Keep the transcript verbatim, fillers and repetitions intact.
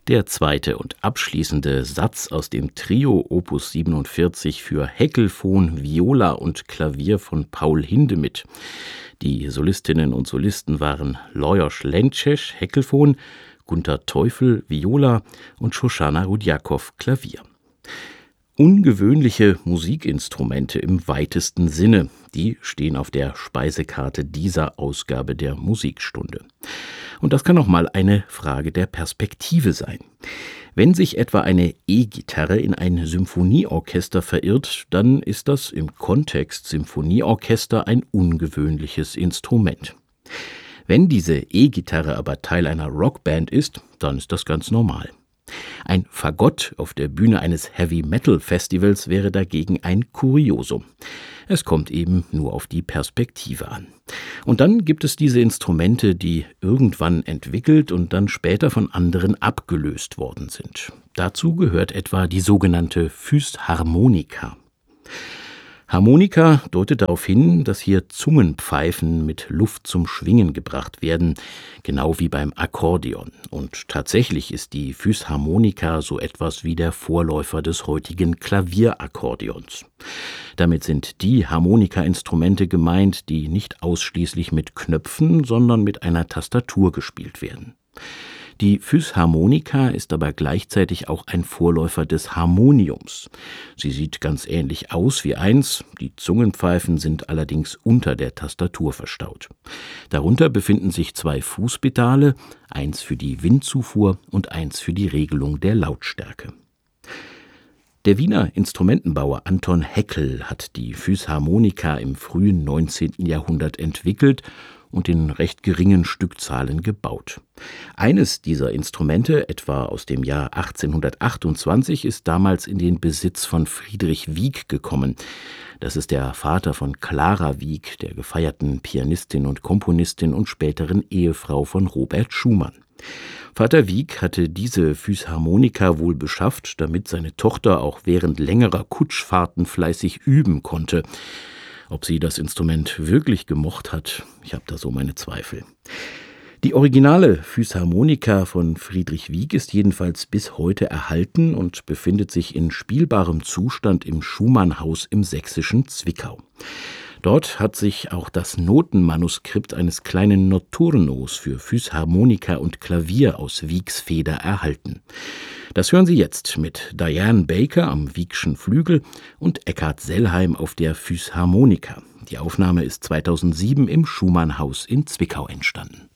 Der zweite und abschließende Satz aus dem Trio Opus siebenundvierzig für Heckelphon, Viola und Klavier von Paul Hindemith. Die Solistinnen und Solisten waren Lajos Lences, Heckelphon, Gunter Teufel, Viola und Shoshana Rudjakov, Klavier. Ungewöhnliche Musikinstrumente im weitesten Sinne, die stehen auf der Speisekarte dieser Ausgabe der Musikstunde. Und das kann auch mal eine Frage der Perspektive sein. Wenn sich etwa eine E-Gitarre in ein Symphonieorchester verirrt, dann ist das im Kontext Symphonieorchester ein ungewöhnliches Instrument. Wenn diese E-Gitarre aber Teil einer Rockband ist, dann ist das ganz normal. Ein Fagott auf der Bühne eines Heavy-Metal-Festivals wäre dagegen ein Kuriosum. Es kommt eben nur auf die Perspektive an. Und dann gibt es diese Instrumente, die irgendwann entwickelt und dann später von anderen abgelöst worden sind. Dazu gehört etwa die sogenannte Physharmonika. Harmonika deutet darauf hin, dass hier Zungenpfeifen mit Luft zum Schwingen gebracht werden, genau wie beim Akkordeon. Und tatsächlich ist die Physharmonika so etwas wie der Vorläufer des heutigen Klavierakkordeons. Damit sind die Harmonikainstrumente gemeint, die nicht ausschließlich mit Knöpfen, sondern mit einer Tastatur gespielt werden. Die Physharmonika ist aber gleichzeitig auch ein Vorläufer des Harmoniums. Sie sieht ganz ähnlich aus wie eins, die Zungenpfeifen sind allerdings unter der Tastatur verstaut. Darunter befinden sich zwei Fußpedale, eins für die Windzufuhr und eins für die Regelung der Lautstärke. Der Wiener Instrumentenbauer Anton Heckel hat die Physharmonika im frühen neunzehnten Jahrhundert entwickelt und in recht geringen Stückzahlen gebaut. Eines dieser Instrumente, etwa aus dem Jahr achtzehnhundertachtundzwanzig, ist damals in den Besitz von Friedrich Wieck gekommen. Das ist der Vater von Clara Wieck, der gefeierten Pianistin und Komponistin und späteren Ehefrau von Robert Schumann. Vater Wieck hatte diese Physharmonika wohl beschafft, damit seine Tochter auch während längerer Kutschfahrten fleißig üben konnte. Ob sie das Instrument wirklich gemocht hat, ich habe da so meine Zweifel. Die originale Physharmonika von Friedrich Wieck ist jedenfalls bis heute erhalten und befindet sich in spielbarem Zustand im Schumann-Haus im sächsischen Zwickau. Dort hat sich auch das Notenmanuskript eines kleinen Notturnos für Physharmonika und Klavier aus Wiecks Feder erhalten. Das hören Sie jetzt mit Diane Baker am Wieckschen Flügel und Eckhard Sellheim auf der Physharmonika. Die Aufnahme ist zweitausendsieben im Schumann-Haus in Zwickau entstanden.